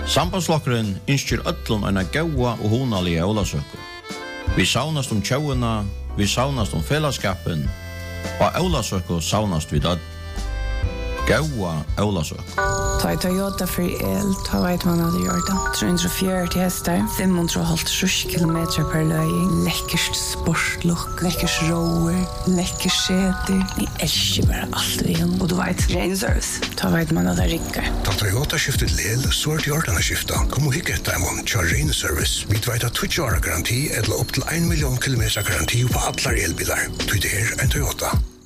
Sambandsflokkurin ynskir öllum eina góða og hugnalige ólavsøku. Vi saunast tjóuna, vi saunast felaskapin, og ólavsøku saunast við öll. Góða ólavsøku. Ta Toyota för el, ta vet man hade gjort det. 340 hästar, 550 kilometer per löj. Läckert sportlook, läckert rower, läckert säte. Ni älskar bara allt vi har. Och du vet, Reinservice. Ta vet man hade rickar. Ta Toyota skiftet lel, så är det gjort att skifta. Kom och hicka ett demon, kör Reinservice. Vi vet att 20 år garanti eller upp till 1 miljon kilometer garanti på alla elbilar. Du det är en Toyota.